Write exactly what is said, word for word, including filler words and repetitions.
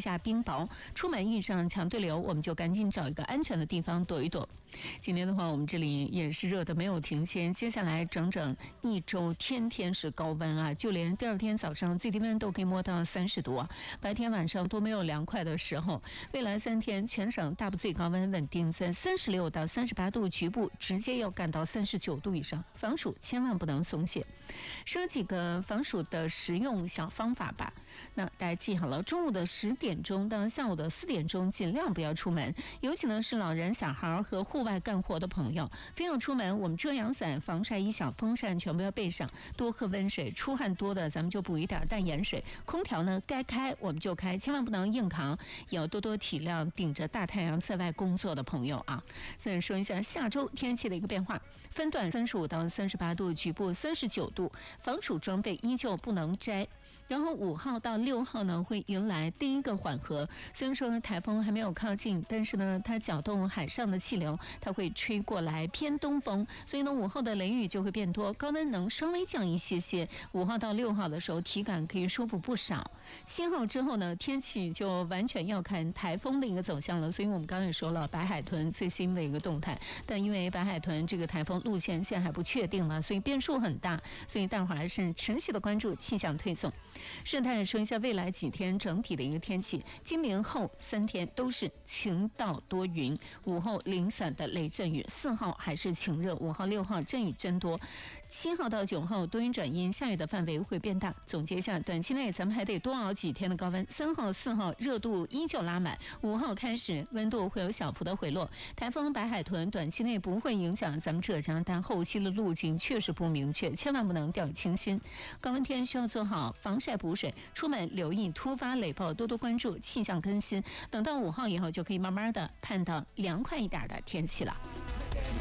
下冰雹，出门遇上强对流，我们就赶紧找一个安全的地方躲一躲。今天的话，我们这里也是热的没有停歇，接下来整整一周天天是高温啊，就连第二天早上最低温都可以摸到三十度啊，白天晚上都没有凉快的时候。未来三天全省大部最高温稳定在三十六到三十八度，局部直接要干到三十九度以上，防暑千万不能松懈。说几个防暑的实用小方法吧。那大家记好了，中午的十点钟到下午的四点钟尽量不要出门，尤其呢是老人、小孩和户外干活的朋友，非要出门，我们遮阳伞、防晒衣、小风扇全部要备上，多喝温水，出汗多的咱们就补一点淡盐水，空调呢该开我们就开，千万不能硬扛，也要多多体谅顶着大太阳在外工作的朋友啊。再说一下下周天气的一个变化，分段三十五到三十八度，局部三十九度，防暑装备依旧不能摘。然后五号到六号呢会迎来第一个缓和，虽然说台风还没有靠近，但是呢它搅动海上的气流，它会吹过来偏东风，所以呢午后的雷雨就会变多，高温能稍微降一些些。五号到六号的时候体感可以舒服不少。七号之后呢天气就完全要看台风的一个走向了，所以我们刚才也说了白海豚最新的一个动态，但因为白海豚这个台风路线现在还不确定嘛，所以变数很大，所以大伙儿还是持续的关注气象推送。顺带说一下未来几天整体的一个天气，今明后三天都是晴到多云，午后零散的雷阵雨，四号还是晴热，五号六号阵雨增多，七号到九号多云转阴，下雨的范围会变大。总结一下，短期内咱们还得多熬几天的高温，三号四号热度依旧拉满，五号开始温度会有小幅的回落。台风白海豚短期内不会影响咱们浙江，但后期的路径确实不明确，千万不能掉以轻心。高温天需要做好防晒补水，出门留意突发雷暴，多多关注气象更新，等到五号以后就可以慢慢的盼到凉快一点的天气了。